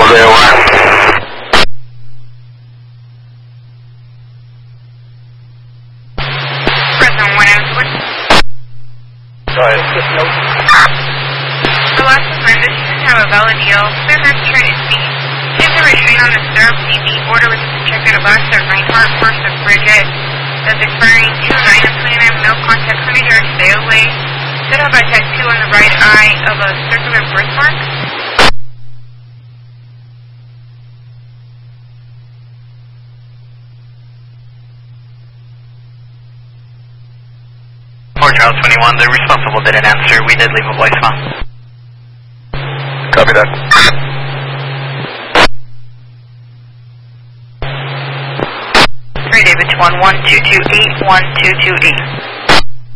President 1 Edward. Sorry, just note. The last assigned, this doesn't have a valid deal. Clear has train at sea. If the restraint on the stirrup TV order was checked at a box of Reinhardt, first of Bridget, that's expiring 2/9 of 29, no contact, honey, or stay away. Set up by tattoo on the right eye of a circular birthmark. Charles 21, the responsible didn't answer. We did leave a voicemail. Copy that. 3 David 11228 1228.